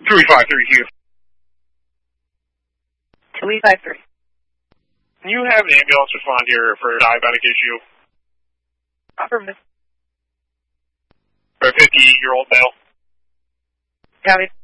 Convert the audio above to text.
2E532. 2E53. Can you have an ambulance respond here for a diabetic issue? Affirmative. For a 50-year-old male? Copy.